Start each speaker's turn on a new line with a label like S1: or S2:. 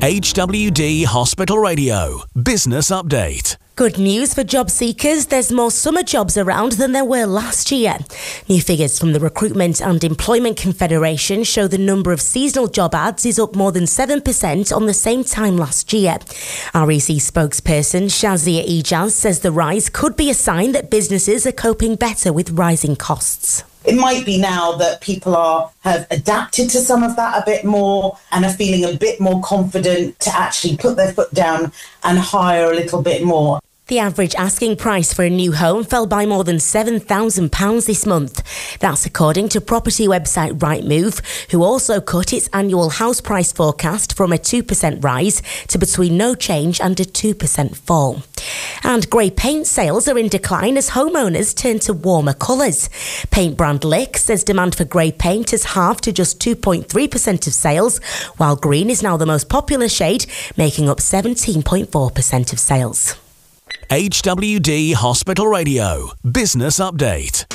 S1: HWD Hospital Radio Business Update.
S2: Good news for job seekers. There's more summer jobs around than there were last year. New figures from the Recruitment and Employment Confederation show the number of seasonal job ads is up more than 7% on the same time last year. REC spokesperson Shazia Ijaz says the rise could be a sign that businesses are coping better with rising costs.
S3: It might be now that people have adapted to some of that a bit more and are feeling a bit more confident to actually put their foot down and hire a little bit more.
S2: The average asking price for a new home fell by more than £7,000 this month. That's according to property website Rightmove, who also cut its annual house price forecast from a 2% rise to between no change and a 2% fall. And grey paint sales are in decline as homeowners turn to warmer colours. Paint brand Lick says demand for grey paint has halved to just 2.3% of sales, while green is now the most popular shade, making up 17.4% of sales.
S1: HWD Hospital Radio Business Update.